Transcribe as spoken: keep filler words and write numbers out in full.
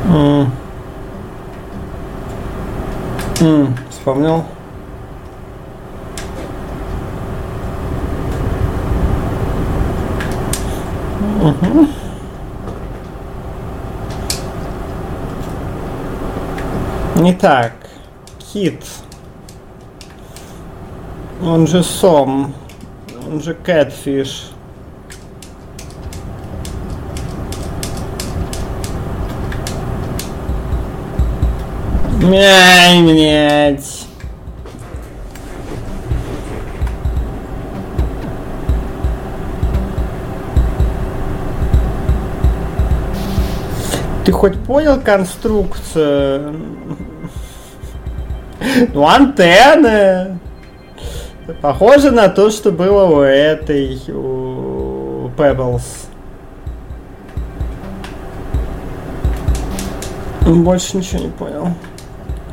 М. М, вспомнил. Угу. Не так. Кит. Он же сом. Он же кэтфиш. Мяй, блять. Ты хоть понял конструкцию? Ну, антенны. Похоже на то, что было у этой, у Pebbles. Больше ничего не понял.